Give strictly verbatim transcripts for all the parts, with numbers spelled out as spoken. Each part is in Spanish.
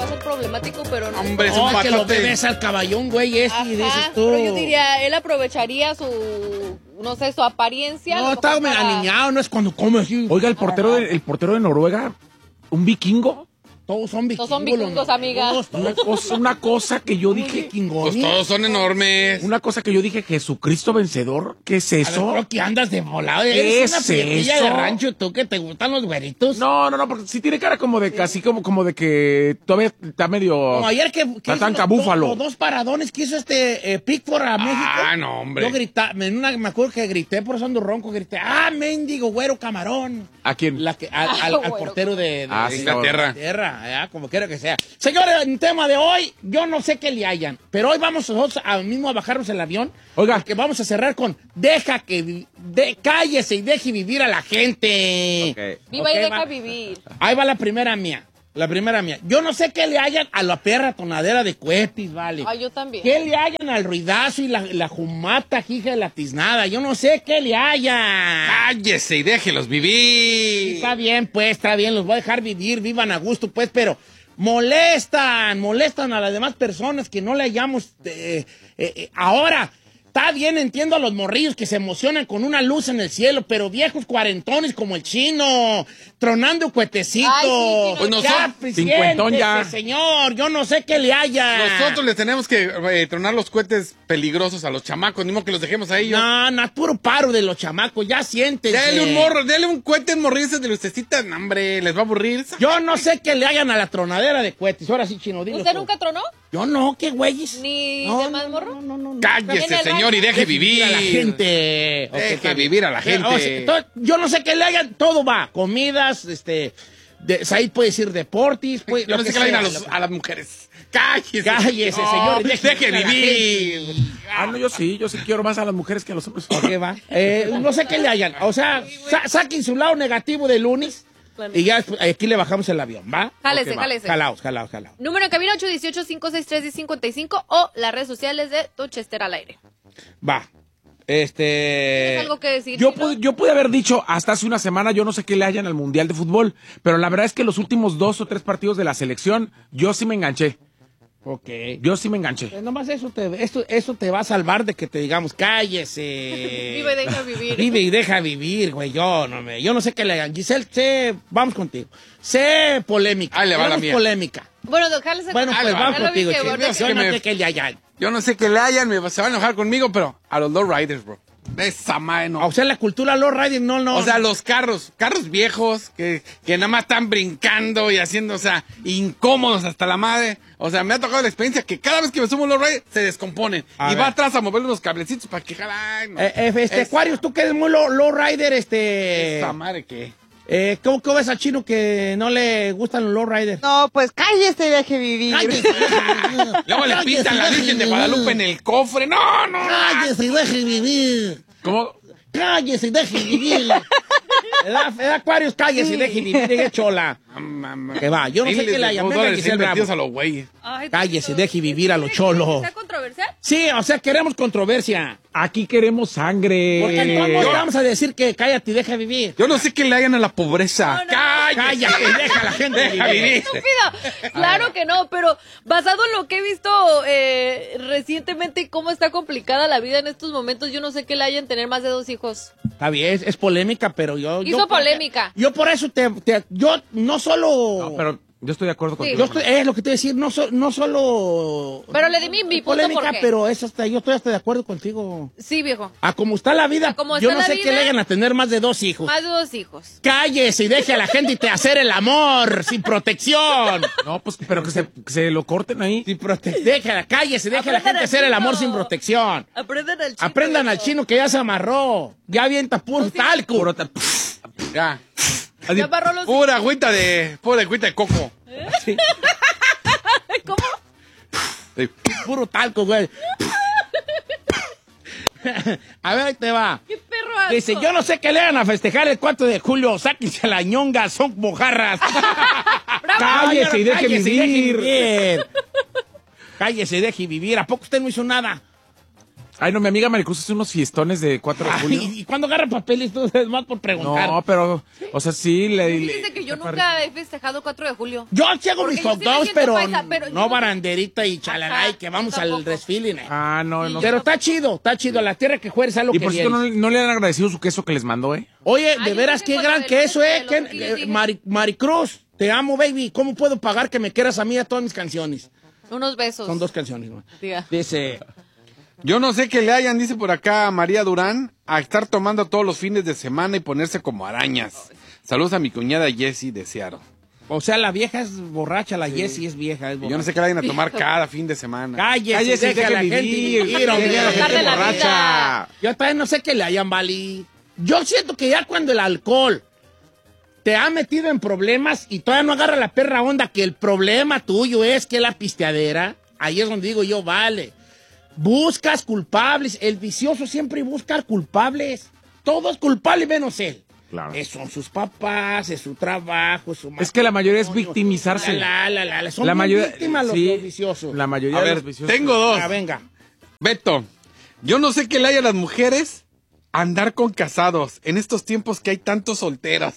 va a ser problemático, pero no. Hombre, es No, un que lo patote. ves al caballón, güey, este, Ajá, y dices tú. pero yo diría, él aprovecharía su, no sé, su apariencia. No, a lo está mejor para- aniñado, no es cuando come así. Oiga, el portero de, el portero de Noruega, un vikingo. Todos son vikingos. Todos son vikingos, los amiga. noruegos, Una todos cosa, una cosa que yo son dije, vikingones. Pues todos son enormes. una cosa que yo dije, Jesucristo vencedor, ¿qué es A ver, eso? creo que andas de volado. ¿Qué Eres una es piedrilla de eso? rancho, tú que te gustan los güeritos. No, no, no, porque sí tiene cara como de casi como, como de que todavía está medio. Como ayer que, que Está hizo tan los, cabúfalo. los dos paradones que hizo este eh, Pickford a México. Ah, no, hombre. Yo gritaba, en una, me acuerdo que grité, por eso ando ronco, grité, ¡ah, mendigo, güero camarón! ¿A quién? La que, al, al- Ah, al güero. portero de, de- Ah, de sí, Inglaterra. Inglaterra, ya, como quiera que sea. Señores, en tema de hoy, yo no sé qué le hayan, pero hoy vamos nosotros a, mismo a bajarnos el avión. Oiga. Que vamos a cerrar con, deja que, vi- de, cállese y deje vivir a la gente. Ok. Viva y Ok, deja va. vivir. Ahí va la primera mía. La primera mía. Yo no sé qué le hayan a la perra tonadera de Cuetis, vale. Ah, yo también. ¿Qué le hayan al ruidazo y la, la jumata, hija de la tiznada? Yo no sé qué le hayan. Cállese y déjelos vivir. Está bien, pues, está bien. Los voy a dejar vivir, vivan a gusto, pues, pero molestan, molestan a las demás personas que no le hayamos... eh, eh, eh, ahora... Está bien, entiendo a los morrillos que se emocionan con una luz en el cielo, pero viejos cuarentones como el chino, tronando cuetecito. Ay, sí, chino. Pues Ya, nosotros- pues, cincuentón ya. siéntese, señor, yo no sé qué le haya. Nosotros les tenemos que eh, tronar los cohetes peligrosos a los chamacos, ni modo que los dejemos a ellos. No, no, es puro paro de los chamacos, ya siéntese. Dale un morro, dale un cohete en morrirse de lucecita, no, hombre, les va a aburrir. Yo no sé qué le hagan a la tronadera de cohetes. Ahora sí, chino, dilo ¿Usted tú. nunca tronó? Yo no, qué güeyes. ¿Ni No, demás no, morro? no, no, no, no. Cállese, En el señor, y rancho. deje vivir a la gente. Ok, Deje está bien. vivir a la gente. O sea, to- yo no sé qué le hagan, todo va. Comidas, este. De, Said puede decir deportes, pues. Yo lo no sé que qué le hagan a, sea, los- lo- a las mujeres. Cállese. Cállese, No, señor, y deje Deje, vivir a la vivir. Ah, no, yo sí, yo sí quiero más a las mujeres que a los hombres. Ok, va. Eh, no sé qué le hayan. O sea, sa- saquen su lado negativo de lunes y ya después- aquí le bajamos el avión, ¿va? Jálese, Ok, va. jálese. Jalaos, jalaos, jalaos. Número en cabina ocho uno ocho, cinco seis tres, uno cinco cinco o las redes sociales de Tochester al aire. Va. Este. ¿Tienes algo que decir? Yo, Chino? pude- yo pude haber dicho hasta hace una semana, yo no sé qué le hayan al Mundial de Fútbol, pero la verdad es que los últimos dos o tres partidos de la selección, yo sí me enganché. Ok. Yo sí me enganché. Pues nomás eso te, esto, eso te va a salvar de que te digamos, cállese. Vive y deja vivir. Vive y deja vivir, güey. Yo no me, yo no sé qué le hagan. Giselle, sé, vamos contigo. Sé polémica. Ahí le va la Queremos mía. polémica. Bueno, don, jálese. Bueno, con- pues ya vamos lo vi contigo, que chico. ahorita Yo que no me- sé qué le hayan. Yo no sé qué le hayan, me, se van a enojar conmigo, pero a los low riders, bro. Esa madre no. O sea, la cultura low riding, no, no. O sea, los carros, carros viejos que, que nada más están brincando y haciendo, o sea, incómodos hasta la madre. O sea, me ha tocado la experiencia que cada vez que me subo un low rider se descomponen. A y ver. va atrás a mover unos cablecitos para que jalan. Ay, no. Eh, eh, este, Esa- Aquarius, tú que eres muy low, low rider, este. Esa madre que. Eh, ¿cómo, ¿Cómo ves al chino que no le gustan los low riders? No, pues cállese y deje vivir. Cállese, deje Luego le Cállese, pintan la deje Virgen de vivir. Guadalupe en el cofre. No, no. Cállese y deje vivir. ¿Cómo? Cállese y deje vivir. ¿Verdad, ¿verdad, Aquarius? Cállese y deje vivir. Deje chola. Que va, yo no sé Miles qué le de hayan. dólares Venga, Giselle invertidos Bravo. a los güeyes. Ay, Cállese, Dios. deje vivir a los cholos. ¿Está controversial? Sí, o sea, queremos controversia. Aquí queremos sangre. Porque entonces yo- vamos a decir que cállate y deja vivir. Yo no sé qué le hagan a la pobreza. No, no. Cállate y deja a la gente Deja vivir. vivir. Estúpido. Claro que no, pero basado en lo que he visto eh, recientemente, cómo está complicada la vida en estos momentos, yo no sé qué le hayan tener más de dos hijos. Está bien, es, es polémica, pero yo... Hizo yo por- polémica. Yo por eso te... te- yo no solo... No, pero yo estoy de acuerdo Sí. contigo. Yo estoy, es lo que te voy a decir, no, so- no solo... Pero le di mi- mi es punto polémica, por qué. pero es hasta, yo estoy hasta de acuerdo contigo. Sí, viejo. A como está la vida, A como yo está no la sé vida. qué le hagan a tener más de dos hijos. Más de dos hijos. Cállese y deje a la gente te hacer el amor sin protección. No, pues, pero que se, que se lo corten ahí. Sin protección. Déjala, cállese, deje a la Aprendan gente al hacer el amor chino. sin protección. Aprendan al chino. Aprendan al viejo. chino que ya se amarró. Ya avienta puro talco. Puro tal- Ya. Ya amarró los... Pura agüita de, pura agüita de coco. Sí, ¿Cómo? Sí. puro talco, güey. A ver, ahí te va. ¿Qué perro asco? Dice, yo no sé qué le hagan a festejar el cuatro de julio. Sáquense la ñonga, son mojarras. Cállese y deje Cállese y vivir. vivir. Cállese y deje vivir. ¿A poco usted no hizo nada? Ay, no, mi amiga Maricruz hace unos fiestones de cuatro de julio. Ay, ¿y cuándo agarra papeles? Tú es más por preguntar. No, pero, o sea, sí, le... le Fíjese que yo nunca he festejado el cuatro de julio. Yo sí hago Porque mis yo hot sí me dogs, siento pero, paisa, pero no yo- baranderita y chalala, Ajá, y que vamos yo al tampoco. desfile. ¿no? Ah, no, no. Pero está chido, está chido. A la tierra que juegues a lo Y que por cierto, vienes. no, no le han agradecido su queso que les mandó, ¿eh? Oye, Ay, de yo veras, tengo qué la gran del queso, de ¿eh? los ¿Qué- chiles, eh, dije. Mari- Maricruz, te amo, baby. ¿Cómo puedo pagar que me quieras a mí a todas mis canciones? Unos besos. Son dos canciones, ¿no? Diga. Dice, Yo no sé qué le hayan, dice por acá María Durán, a estar tomando todos los fines de semana y ponerse como arañas. Saludos a mi cuñada Jessie de Seattle. o sea, la vieja es borracha, la Jessie es vieja. Es Y borracha. yo no sé qué le vayan a tomar cada fin de semana. Cállese, Cállese, deja a la deje gente vivir, vivir, hombre. deje a la Disfrutar gente de la borracha. vida. Yo también no sé qué le hayan, Vali. Yo siento que ya cuando el alcohol te ha metido en problemas y todavía no agarra la perra onda, que el problema tuyo es que la pisteadera, ahí es donde digo yo, vale. Buscas culpables. El vicioso siempre busca culpables. Todo es culpable menos él. Claro. Eh, son sus papás, es su trabajo, es su Es que la mayoría es matrimonio. victimizarse. La, la, la, la. Son La bien mayoría, víctimas los, sí, los viciosos. La mayoría A de ver, los viciosos. tengo dos. Ah, venga. Beto, yo no sé qué le haya a las mujeres andar con casados en estos tiempos que hay tantos solteros.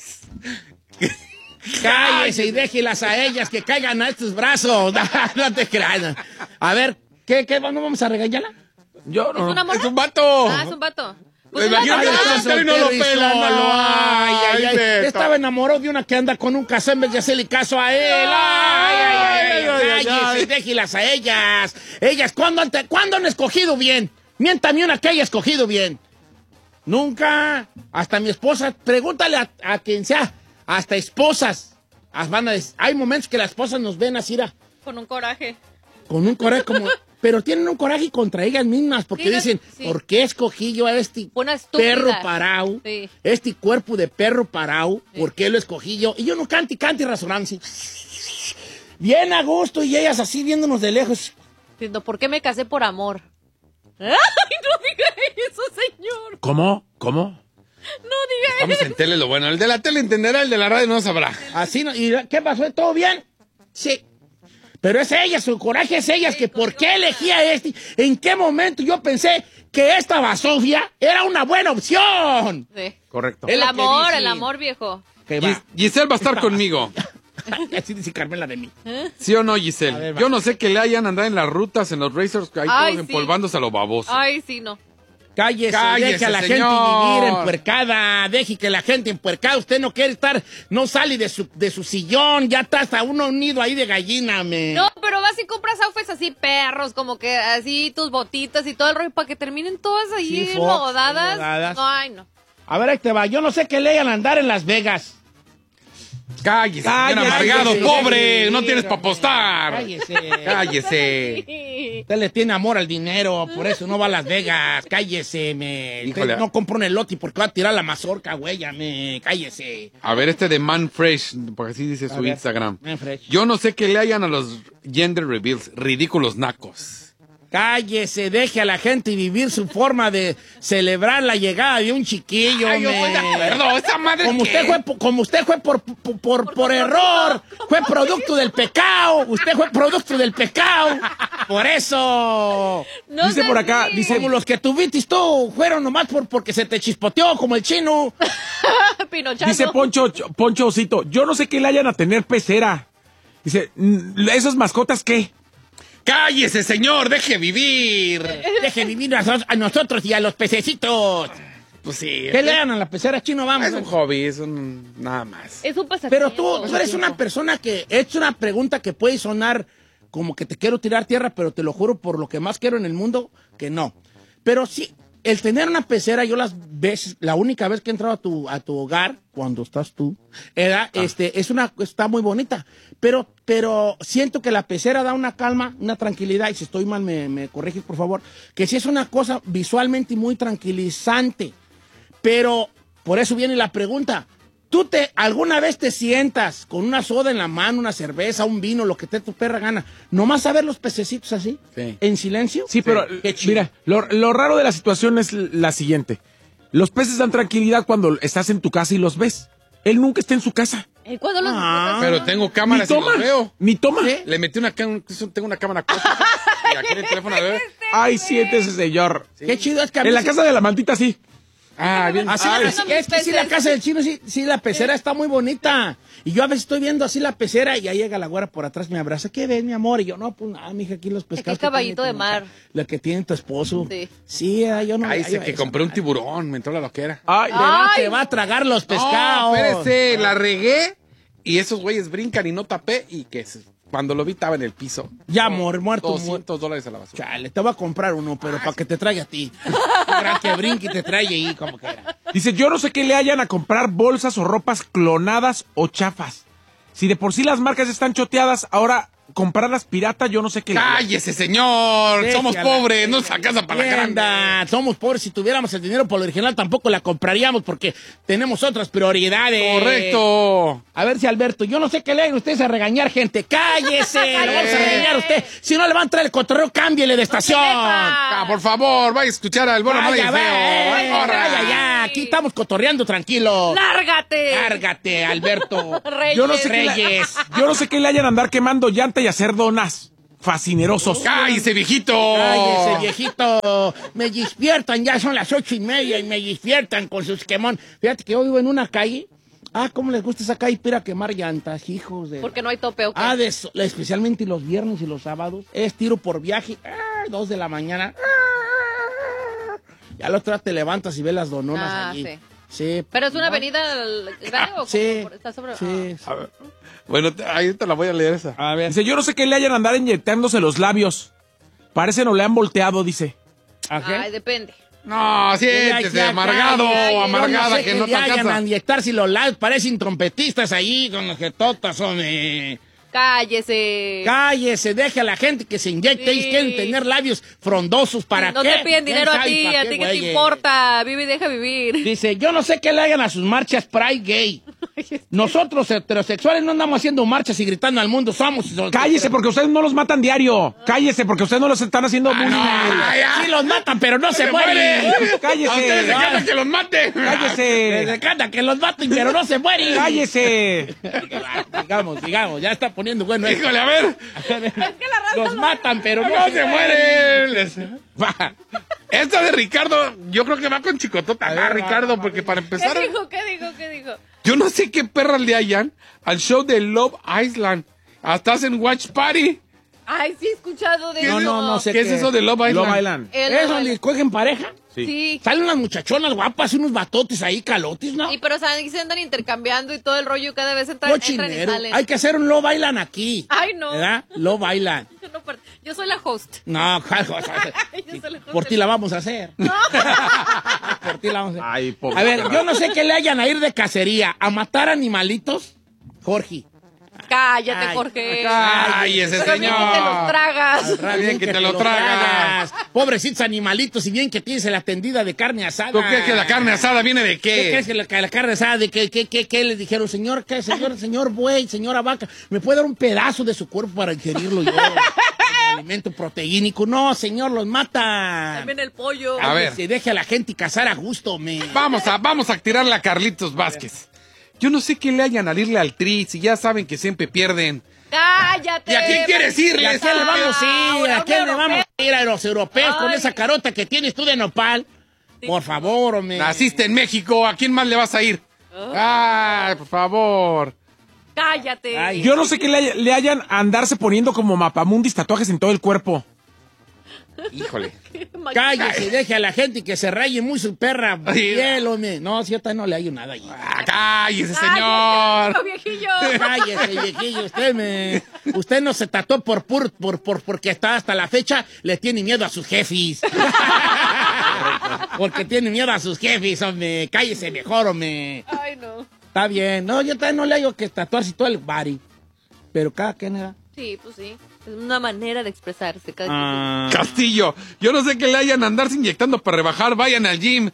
Cállese y déjelas a ellas que caigan a estos brazos. No te creas. A ver, ¿qué, qué? ¿No vamos a regañarla? Yo ¿Es no. una morra? ¡Es un vato! Ah, es un vato. Me Pues imagino una que morra. está soltero y no lo Soltero y pela, solo. no. Ay, ay, ay. Beto. Estaba enamorado de una que anda con un casado en vez de hacerle caso a él. Ay, ay, ay, ay, Ay, ay, cállese, ay. déjelas a ellas. Ellas, ¿cuándo han, te- ¿cuándo han escogido bien? Miéntame una que haya escogido bien. Nunca. Hasta mi esposa, pregúntale a, a quien sea, hasta esposas. As- van a des- hay momentos que las esposas nos ven así, ra, Con un coraje. con un coraje como... Pero tienen un coraje contra ellas mismas, porque Sí, no- dicen, sí. ¿por qué escogí yo a este Una estúpida. perro parado? Sí. Este cuerpo de perro parado, ¿por qué lo escogí yo? Y yo no cante y cante y razonándose. Bien a gusto, y ellas así viéndonos de lejos. Diciendo, ¿por qué me casé por amor? ¡Ay, no diga eso, señor! ¿Cómo? ¿Cómo? No diga eso. Vamos en tele lo bueno. El de la tele entenderá, el de la radio no sabrá. Así, no, ¿y qué pasó? ¿Todo bien? Sí. Pero es ella, su coraje es ella, que ¿por qué elegía este? ¿En qué momento yo pensé que esta basofia era una buena opción? Sí. Correcto. Es El lo que amor, dice. el amor, viejo. Que Gis- va. Giselle va a estar conmigo. Así dice Carmela de mí. ¿Sí o no, Giselle? A ver, va. Yo no sé qué le hayan andado en las rutas, en los racers, que hay Ay, todos sí. empolvándose a lo baboso. Ay, sí, no. Cállese, Cállese, deje a la señor. gente vivir empuercada, deje que la gente empuercada, usted no quiere estar, no sale de su, de su sillón, ya está hasta uno unido ahí de gallina, me. No, pero vas y compras outfits así, perros, como que así, tus botitas y todo el rollo, para que terminen todas ahí Sí, Fox, enlodadas. enlodadas. Ay, no. A ver, ahí te va, yo no sé qué lean andar en Las Vegas. Cállese, Cállese, señor amargado, cállese, pobre, cállese, no tienes para hombre. apostar. Cállese. Cállese. Usted le tiene amor al dinero, por eso no va a Las Vegas, cállese, me. Usted Híjole. no compra un elote porque va a tirar la mazorca, güey, ya me, cállese. A ver, este de Man Fresh, porque así dice A su ver, Instagram. Man Fresh. Yo no sé qué le hayan a los gender reveals, ridículos nacos. Cállese, deje a la gente vivir su forma de celebrar la llegada de un chiquillo, Ay, yo me. estoy de acuerdo, esa madre Como ¿qué? usted fue, po- como usted fue por, por, por, por error, fue producto del pecado, usted fue producto del pecado, por eso. No Dice sé por acá, si- dice- Como los que tuviste tú fueron nomás por, porque se te chispoteó, como el chino. Pinochazo. Dice Poncho, Poncho Osito, yo no sé qué le hayan a tener pecera. Dice, "Mm, ¿esas mascotas qué? Cállese, señor, deje vivir. Deje vivir a, nos- a nosotros y a los pececitos. Pues sí. ¿Qué le dan a la pecera, chino? Vamos. Es un hobby, es un nada más. Es un pasatiempo. Pero tú, tú eres una persona que, es una pregunta que puede sonar como que te quiero tirar tierra, pero te lo juro por lo que más quiero en el mundo, que no. Pero sí, el tener una pecera, yo las veces, la única vez que he entrado a tu, a tu hogar, cuando estás tú, era, este, es una, está muy bonita. Pero, pero siento que la pecera da una calma, una tranquilidad, y si estoy mal me, me corriges, por favor, que sí es una cosa visualmente muy tranquilizante. Pero, por eso viene la pregunta. ¿Tú te, alguna vez te sientas con una soda en la mano, una cerveza, un vino, lo que te tu perra gana, nomás a ver los pececitos así, Sí. en silencio? Sí, pero Qué chido. mira, lo, lo raro de la situación es la siguiente. Los peces dan tranquilidad cuando estás en tu casa y los ves. Él nunca está en su casa. ¿Y cuándo los Ah. Pero tengo cámaras y Ni los toma. veo. Ni toma. Le metí una cámara, tengo una cámara cosa. Y aquí en el teléfono, a ver. Ay, siéntese, señor. Qué chido es que a mí En la sí- casa de la mantita, sí. Ah, bien. Así, Ay, así- no, es que sí, la casa del chino, sí, sí, la pecera está muy bonita. Y yo a veces estoy viendo así la pecera y ahí llega la güera por atrás, me abraza. ¿Qué ves, mi amor? Y yo, no, pues nada, mija, aquí los pescados. Aquel caballito que de tiene tu- mar. Lo que tiene tu esposo. Sí. Sí, ah, yo no. Ay, ay, dice ay, que esa compré un madre. tiburón, me entró la loquera. Ay, Te va, Ay. te va a tragar los No, pescados. espérese, la regué y esos güeyes brincan y no tapé y que se- cuando lo vi estaba en el piso. Ya, amor, muerto, muerto. doscientos dólares a la basura. Chale, te voy a comprar uno, pero para que te traiga a ti. Un gran que brinque y te traiga ahí como quiera. dice, yo no sé qué le hayan a comprar bolsas o ropas clonadas o chafas. Si de por sí las marcas están choteadas, ahora comprarlas pirata, yo no sé qué le hayan. ¡Cállese, señor! Déjala, Somos pobres, no déjala. sacas para la grande. Tienda, somos pobres. Si tuviéramos el dinero por lo original, tampoco la compraríamos porque tenemos otras prioridades. Correcto. A ver si Alberto, yo no sé qué le hagan ustedes a regañar gente. ¡Cállese! Lo vamos a regañar a usted. Si no le va a entrar el cotorreo, cámbiele de estación. Ah, por favor, vaya a escuchar al bueno, malo y Vaya, el feo. vaya, Ay, corra. vaya, ya. Aquí estamos cotorreando tranquilo. ¡Lárgate! Cárgate, Alberto. Reyes. Yo no sé qué le- Reyes. Yo no sé qué le hayan a andar quemando llanta y hacer donas. Fascinerosos. ¡Cállese, viejito! Cállese, viejito. Me despiertan, ya son las ocho y media y me despiertan con sus quemón. Fíjate que hoy vivo en una calle. Ah, ¿cómo les gusta esa calle? Para quemar llantas, hijos de... Porque no hay tope, ¿o qué? Ah, de eso, especialmente los viernes y los sábados. Es tiro por viaje. Ah, dos de la mañana. Ah, ya la otra te levantas y ves las dononas Ah, allí. sí. Sí. ¿Pero es una no. avenida grande o Sí. cómo? ¿Está sobre...? Sí. A ver. Bueno, te- ahí te la voy a leer esa. A ver. Dice, yo no sé qué le hayan a andar inyectándose los labios. Parecen o le han volteado, dice. ¿A qué? Ay, depende. No, Ya, siéntese, ya, amargado, ya, ya, amargada, yo no sé que no te le hayan alcanza. a inyectar si los labios parecen trompetistas ahí con los jetotas, hombre. Cállese. Cállese, deje a la gente que se inyecte. Sí. Ellos quieren tener labios frondosos. ¿Para no qué? te piden dinero ¿Quién a sabe ti, para a qué, ti qué te güeyes? importa. Vive y deja vivir. Dice, yo no sé qué le hagan a sus marchas Pride Gay. Nosotros heterosexuales no andamos haciendo marchas y gritando al mundo, somos... Cállese porque ustedes no los matan diario. Cállese porque ustedes no los están haciendo bullying. Ay, ay. Sí los matan, pero no se ¡Se mueren. muere! Cállese. A ustedes les encanta que los mate. Les Cállese. encanta que los maten, pero no se mueren. Cállese. Digamos, digamos, ya está poniendo bueno esto. Híjole, a ver. Los matan, pero no, No se mueren. Va. Esta de Ricardo, yo creo que va con chicotota. Va, Ricardo, porque para empezar, ¿Qué dijo? ¿Qué dijo? ¿Qué dijo? yo no sé qué perra le hayan al show de Love Island. Hasta hacen Watch Party. Ay, sí he escuchado de No, eso. no, no sé. ¿Qué es qué. eso de Love Island? Love Island. El ¿Es Love donde Island. cogen pareja? Sí. Salen unas muchachonas guapas y unos batotes ahí, calotes, ¿no? Y pero saben que se andan intercambiando y todo el rollo cada vez entran, entran y Cochinero. salen. Hay que hacer un Love Island aquí. Ay, no. ¿Verdad? Love Island. Yo, no part- yo soy la host. No, ¿cuál cosa? Yo soy la host Por del- ti la vamos a hacer. Por ti la vamos a hacer. Ay, pobre. A ver, yo no sé qué le hayan a ir de cacería. ¿A matar animalitos? Jorge. Cállate, Ay, Jorge. Cállese, Pero bien que te los señor. tragas. Bien que te lo tragas. Pobrecitos animalitos, y bien que tienes la tendida de carne asada. ¿Tú crees que la carne asada viene de ¿Qué qué? crees que la, que la carne asada de qué, qué, qué, qué les dijeron? Señor, ¿qué? Señor, señor buey, señora vaca, ¿me puede dar un pedazo de su cuerpo para ingerirlo yo? Como alimento proteínico. No, señor, los mata. También el pollo. A ver. Se deje a la gente cazar a gusto, me. Vamos a, vamos a tirarle a Carlitos Vázquez. Yo no sé qué le hayan al irle al Tri, si ya saben que siempre pierden. Cállate. ¿Y a quién quieres irle? ¿Y a quién le vamos a ir? ¿A quién le Europeo. vamos a ir? A los europeos con Ay. esa carota que tienes tú de nopal. Por favor, hombre. Naciste en México, ¿a quién más le vas a ir? Ay, por favor. Cállate. Ay. Yo no sé qué le, hay- le hayan a andarse poniendo como mapamundis tatuajes en todo el cuerpo. Híjole. Cállese, deje a la gente que se raye muy su perra Ay. piel, hombre. No, si yo también no le hallo nada ahí. Ah, cállese, Cállate, señor. viejillo. Cállese, viejillo, usted me... Usted no se tatuó por, pur, por, por porque está hasta la fecha le tiene miedo a sus jefes. Porque tiene miedo a sus jefes, hombre. Cállese mejor, hombre. Ay, no. Está bien. No, yo también no le hallo que tatuarse todo el body. Pero cada quien era... Sí, pues sí. Es una manera de expresarse. Cada Ah, Castillo, yo no sé qué le hayan a andarse inyectando para rebajar, vayan al gym.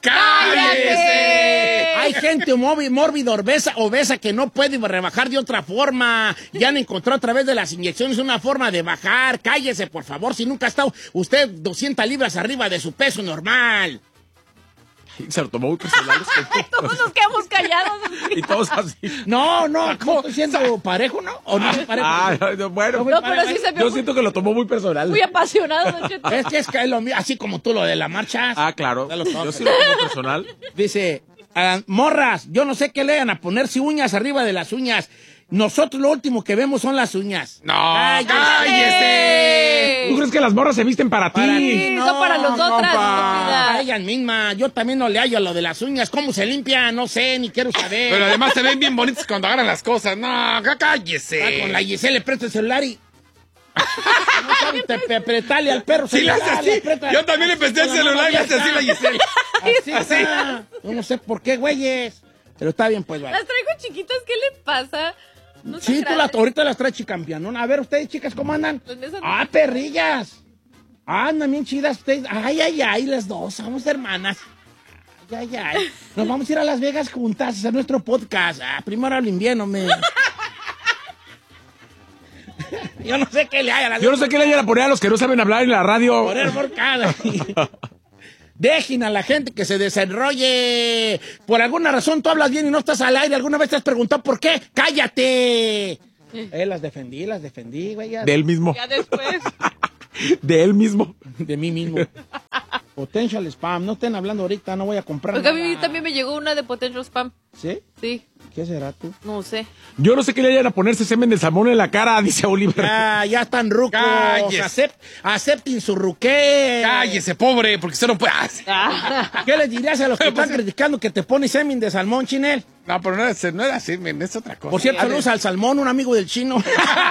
¡Cállese! hay gente móvil, mórbida, obesa, obesa que no puede rebajar de otra forma. Ya han encontrado a través de las inyecciones una forma de bajar. Cállese, por favor, si nunca ha estado usted doscientas libras arriba de su peso normal. Se lo tomó muy personal. Todos nos quedamos callados. Y todos así. No, no, ¿cómo estoy siendo parejo, no? ¿O no soy parejo? Ah, no, bueno. No, pero sí se vio Yo muy, siento que lo tomó muy personal. muy apasionado, Don Cheto. Es que es que es lo mío, así como tú lo de la marcha. Ah, claro. Ya lo toco. Yo sí lo tomo personal. Dice, ah, morras, yo no sé qué le van a ponerse uñas arriba de las uñas. Nosotros lo último que vemos son las uñas. No, Ay, cállese. ¿Tú crees que las morras se visten para ti? Para Sí, ti, son para nosotras, A estúpida. ellas mismas. Yo también no le hallo a lo de las uñas. ¿Cómo se limpian? No sé, ni quiero saber. Pero además se ven bien bonitos cuando agarran las cosas. No, cá- Ah, cállese. con la Giselle le presto el celular y... no sabe te, te apretale al perro. Sí, le hace celular, así. aprieta- Yo también le presté el con la mano celular y le hace así la abierta. Giselle. Así Así. está. Yo no sé por qué, güeyes. Pero está bien, pues, vale. Las traigo chiquitas, ¿qué le pasa? No Sí, son tú las, grandes. ahorita las traes chicampeanón. A ver, ustedes, chicas, ¿cómo andan? Pues esas no. Ah, perrillas. Ah, andan bien chidas ustedes. Ay, ay, ay, las dos. Somos hermanas. Ay, ay, ay. Nos vamos a ir a Las Vegas juntas a hacer nuestro podcast. Ah, primero al invierno, me. Yo no sé qué le hay a las Yo no sé qué le vayan a poner a los que no saben hablar en la radio. Poner por cada. Dejen a la gente que se desenrolle. Por alguna razón tú hablas bien y no estás al aire. ¿Alguna vez te has preguntado por qué? ¡Cállate! Eh, las defendí, las defendí, güey. ya. De él mismo. Ya después. De él mismo. De mí mismo. Potential spam. No estén hablando ahorita, no voy a comprar Porque a nada. mí también me llegó una de Potential Spam. ¿Sí? Sí, ¿Qué será tú? no sé. Yo no sé qué le vayan a ponerse semen de salmón en la cara, dice Oliver. Ah, ya están rucos. Cállese. Acept, acepten su ruqué. Cállese, pobre, porque usted no puede. Ah, ¿Qué les dirías a los que Pues, están criticando que te pones semen de salmón, Chinel? no, pero no era, no era así, men, es otra cosa. Por cierto, saludos al salmón, un amigo del chino.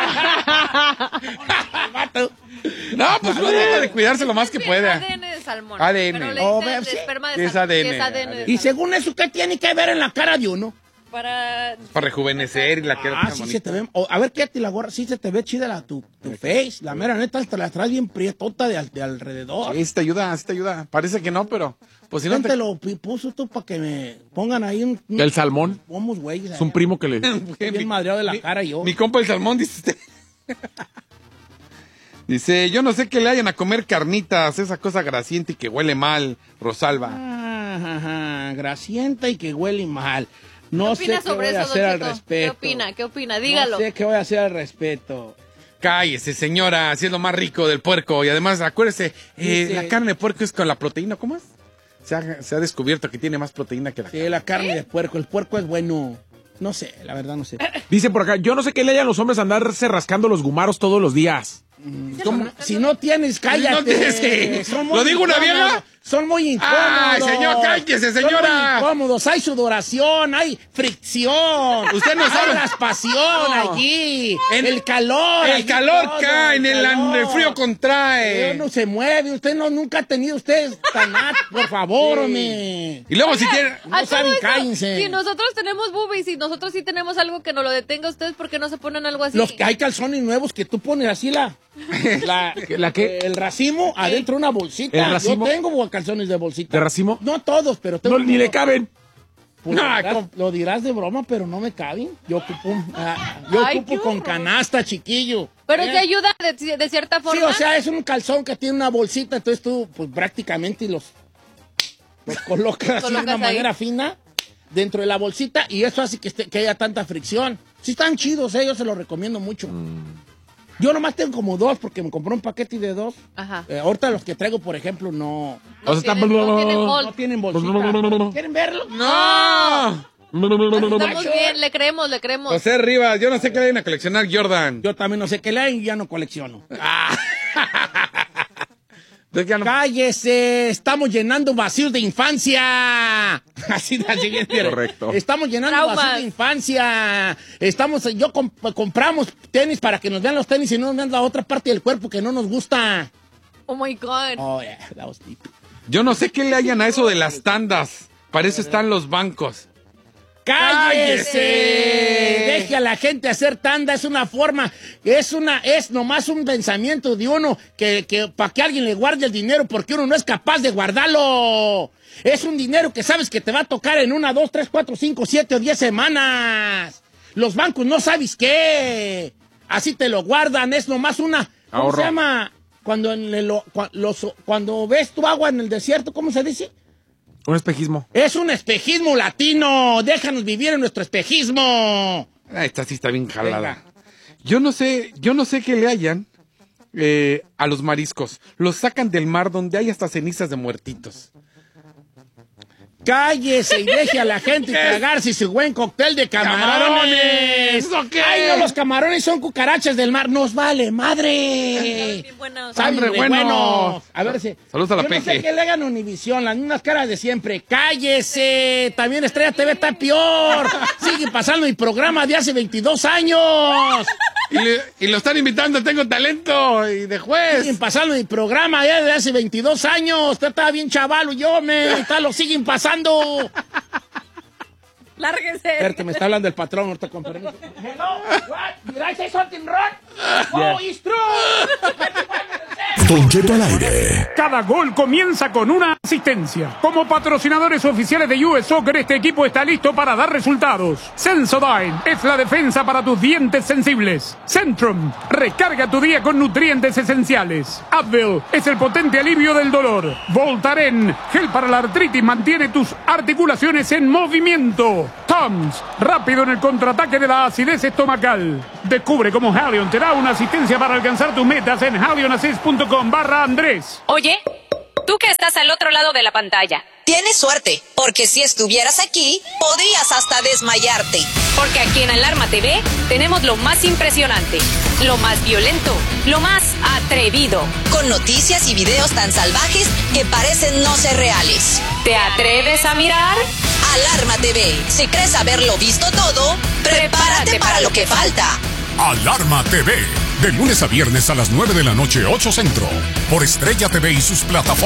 Vato. No, pues uno trata de cuidarse lo más que Sí, pueda. A D N de salmón. A D N. Pero le Oh, dicen ve, de sí. esperma de Es salmón. A D N. Sí, es A D N de Y salmón. según eso, ¿qué tiene que ver en la cara de uno? Para... Para rejuvenecer y la quiero Ah, sí se te ve. O, a ver, quédate la gorra. Sí se te ve chida la, tu, tu face. La mera neta, te la traes bien prietota de, al- de alrededor. Sí, sí te ayuda, sí te ayuda. Parece que no, pero pues si no ¿Quién te... te lo pi- puso tú para que me pongan ahí un... un El salmón. Pomos, güey. Es un primo que le... Estoy bien madreado de la mi- cara yo. Mi compa el salmón, dice usted. Dice, yo no sé que le hayan a comer carnitas, esa cosa grasienta y que huele mal, Rosalba. Ah, ajá, grasienta y que huele mal. No ¿Qué sé opina qué sobre voy a eso, hacer Don al Cheto? respecto. ¿Qué opina? ¿Qué opina? Dígalo. No sé qué voy a hacer al respecto. Cállese, señora, así es lo más rico del puerco. Y además, acuérdese, eh, Dice- la carne de puerco es con la proteína, ¿cómo es? Se ha, se ha descubierto que tiene más proteína que la Sí, la carne de puerco. El puerco es bueno. No sé, la verdad no sé. Dice por acá, yo no sé qué le hayan los hombres a andarse rascando los gumaros todos los días. ¿Cómo? Si no tienes, cállate. No tienes que- Son muy ¿Lo digo una incómodos. vieja? Son muy incómodos. ¡Ay, señor, cállese, señora! Son muy incómodos. Hay sudoración, hay fricción. Usted no sabe. Hay raspación No. allí. En- el calor. El allí calor todo, cae, en el, calor. el frío contrae. Uno se mueve. Usted no, nunca ha tenido usted tan... at- Por favor, Sí. hombre. Y luego si tiene... A No todo saben, eso, cállense. Si nosotros tenemos boobies y nosotros sí tenemos algo que nos lo detenga, ¿ustedes por qué no se ponen algo así? Los, hay calzones nuevos que tú pones así la... La, ¿La qué? El racimo adentro de una bolsita. ¿El racimo? Yo tengo calzones de bolsita. ¿De racimo? No todos, pero tengo. No, ni le caben. Pues No, lo, dirás, ¿cómo? lo dirás de broma, pero no me caben. Yo ocupo, un- ah, yo Ay, ocupo qué con horror. canasta, chiquillo. Pero ¿Eh? te ayuda de, de cierta Sí, forma. o sea, es un calzón que tiene una bolsita, entonces tú, pues prácticamente los, los colocas así de Colocas una ahí. manera fina dentro de la bolsita y eso hace que, esté- que haya tanta fricción. Sí, están chidos, eh, yo se los recomiendo mucho. Yo nomás tengo como dos porque me compré un paquete de dos. Ajá. Eh, ahorita los que traigo, por ejemplo, no, No O sea, está- tienen- no tienen no mold. tienen bolsita. ¿Quieren verlo? ¡No! Estamos bien, le creemos, le creemos. José Rivas, yo no sé qué le vayan a coleccionar, Jordan. Yo también no sé qué leen y ya no colecciono. Entonces ya no- ¡Cállese! Estamos llenando vacíos de infancia. Así, así bien. mire. Correcto. Estamos llenando Traumas. vacíos de infancia. Estamos, yo comp- compramos tenis para que nos vean los tenis y no nos vean la otra parte del cuerpo que no nos gusta. Oh my God. Oh, yeah, that was deep. Yo no sé qué le hayan a eso de las tandas. Para eso están los bancos. ¡Cállese! ¡Cállese! Deje a la gente hacer tanda, es una forma, es una, es nomás un pensamiento de uno que, que para que alguien le guarde el dinero porque uno no es capaz de guardarlo. Es un dinero que sabes que te va a tocar en una, dos, tres, cuatro, cinco, siete o diez semanas. Los bancos no sabes qué. Así te lo guardan, es nomás una, ¿cómo Ahorro. se llama? Cuando, en el- lo- cua- los- cuando ves tu agua en el desierto, ¿cómo se dice? Un espejismo. Es un espejismo latino. Déjanos vivir en nuestro espejismo. Ah, esta sí está bien jalada. Venga. Yo no sé, yo no sé qué le hayan eh, a los mariscos. Los sacan del mar donde hay hasta cenizas de muertitos. Cállese y deje a la gente tragarse su buen cóctel de camarones. ¿Eso qué? Ay, no, los camarones son cucarachas del mar. Nos vale, madre. Bien buenos. Saben Hombre, re bueno. buenos. A ver si. Saludos a la Yo no sé Peque. qué le hagan a Univisión, las mismas caras de siempre. Cállese. También Estrella T V está peor. Sigue pasando mi programa de hace veintidós años. Y, le- y lo están invitando a Tengo Talento y de juez. Siguen pasando mi programa ya de hace veintidós años. Usted estaba bien chavalo, yo me. Está, lo siguen pasando. Lárguese. Espérate, me está hablando el patrón, ahorita con permiso. Hello, what? Did I say something wrong? Oh, it's true. Don Cheto al aire. Cada gol comienza con una asistencia. Como patrocinadores oficiales de U S Soccer, este equipo está listo para dar resultados. Sensodyne es la defensa para tus dientes sensibles. Centrum, recarga tu día con nutrientes esenciales. Advil es el potente alivio del dolor. Voltaren, gel para la artritis, mantiene tus articulaciones en movimiento. Tums, rápido en el contraataque de la acidez estomacal. Descubre cómo Halion te da una asistencia para alcanzar tus metas en halionassist punto com barra Andrés. Oye, tú que estás al otro lado de la pantalla. Tienes suerte, porque si estuvieras aquí, podrías hasta desmayarte. Porque aquí en Alarma T V tenemos lo más impresionante, lo más violento, lo más atrevido. Con noticias y videos tan salvajes que parecen no ser reales. ¿Te atreves a mirar? Alarma T V. Si crees haberlo visto todo, prepárate para lo que falta. Alarma T V. De lunes a viernes a las nueve de la noche, ocho Centro. Por Estrella T V y sus plataformas.